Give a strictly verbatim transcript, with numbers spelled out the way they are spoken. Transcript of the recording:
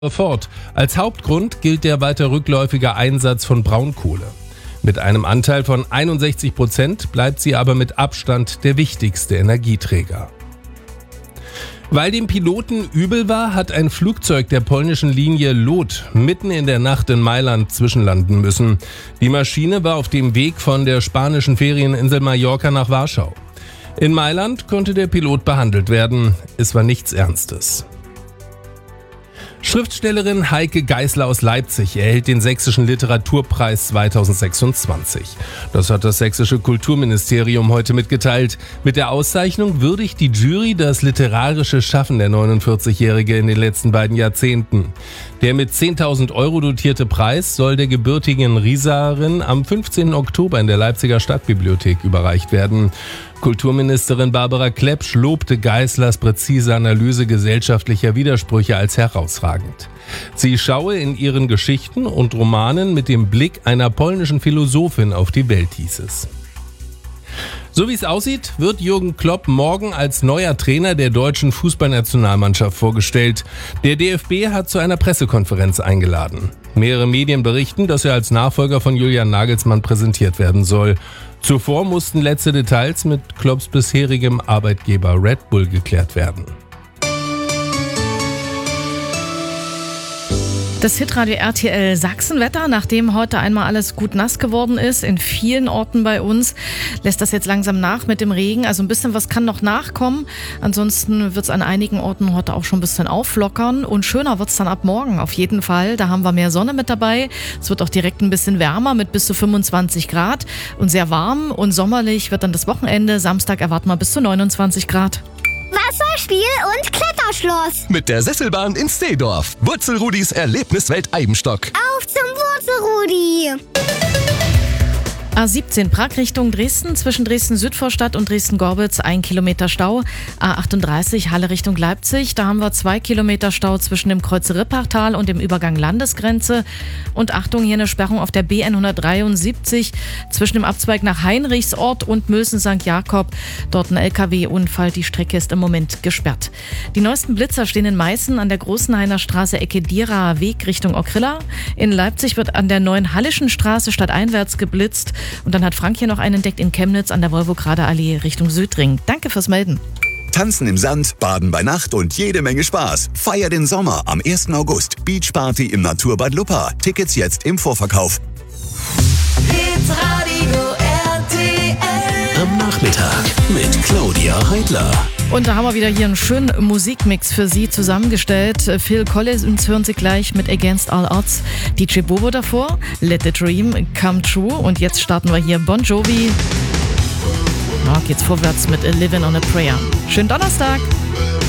fort. Als Hauptgrund gilt der weiter rückläufige Einsatz von Braunkohle. Mit einem Anteil von einundsechzig Prozent bleibt sie aber mit Abstand der wichtigste Energieträger. Weil dem Piloten übel war, hat ein Flugzeug der polnischen Linie LOT mitten in der Nacht in Mailand zwischenlanden müssen. Die Maschine war auf dem Weg von der spanischen Ferieninsel Mallorca nach Warschau. In Mailand konnte der Pilot behandelt werden. Es war nichts Ernstes. Schriftstellerin Heike Geisler aus Leipzig erhält den Sächsischen Literaturpreis zweitausendsechsundzwanzig. Das hat das sächsische Kulturministerium heute mitgeteilt. Mit der Auszeichnung würdigt die Jury das literarische Schaffen der neunundvierzigjährige in den letzten beiden Jahrzehnten. Der mit zehntausend Euro dotierte Preis soll der gebürtigen Rieserin am fünfzehnten Oktober in der Leipziger Stadtbibliothek überreicht werden. Kulturministerin Barbara Klepsch lobte Geislers präzise Analyse gesellschaftlicher Widersprüche als herausragend. Sie schaue in ihren Geschichten und Romanen mit dem Blick einer polnischen Philosophin auf die Welt, hieß es. So wie es aussieht, wird Jürgen Klopp morgen als neuer Trainer der deutschen Fußballnationalmannschaft vorgestellt. Der D F B hat zu einer Pressekonferenz eingeladen. Mehrere Medien berichten, dass er als Nachfolger von Julian Nagelsmann präsentiert werden soll. Zuvor mussten letzte Details mit Klopps bisherigem Arbeitgeber Red Bull geklärt werden. Das Hitradio R T L Sachsenwetter, nachdem heute einmal alles gut nass geworden ist, in vielen Orten bei uns, lässt das jetzt langsam nach mit dem Regen. Also ein bisschen was kann noch nachkommen. Ansonsten wird es an einigen Orten heute auch schon ein bisschen auflockern. Und schöner wird es dann ab morgen auf jeden Fall. Da haben wir mehr Sonne mit dabei. Es wird auch direkt ein bisschen wärmer mit bis zu fünfundzwanzig Grad. Und sehr warm und sommerlich wird dann das Wochenende. Samstag erwarten wir bis zu neunundzwanzig Grad. Wasserspiel und Kletterschloss. Mit der Sesselbahn in Steedorf. Wurzelrudis Erlebniswelt Eibenstock. Auf zum Wurzelrudi. A siebzehn Prag Richtung Dresden, zwischen Dresden-Südvorstadt und Dresden-Gorbitz ein Kilometer Stau. A achtunddreißig Halle Richtung Leipzig, da haben wir zwei Kilometer Stau zwischen dem Kreuz Rippertal und dem Übergang Landesgrenze. Und Achtung, hier eine Sperrung auf der B N hundertdreiundsiebzig zwischen dem Abzweig nach Heinrichsort und Mülsen-Sankt Jakob. Dort ein L K W-Unfall, die Strecke ist im Moment gesperrt. Die neuesten Blitzer stehen in Meißen an der Großenhainer Straße Ecke Dieraer Weg Richtung Okrilla. In Leipzig wird an der neuen Hallischen Straße stadteinwärts geblitzt. Und dann hat Frank hier noch einen entdeckt in Chemnitz an der Wolvokrader Allee Richtung Südring. Danke fürs Melden. Tanzen im Sand, Baden bei Nacht und jede Menge Spaß. Feier den Sommer am ersten August. Beachparty im Naturbad Luppa. Tickets jetzt im Vorverkauf. Hitradio R T L. Am Nachmittag mit Claudia Heidler. Und da haben wir wieder hier einen schönen Musikmix für Sie zusammengestellt. Phil Collins hören Sie gleich mit Against All Odds. D J Bobo davor, Let the Dream Come True. Und jetzt starten wir hier Bon Jovi. Na, geht's vorwärts mit A Livin' on a Prayer. Schönen Donnerstag.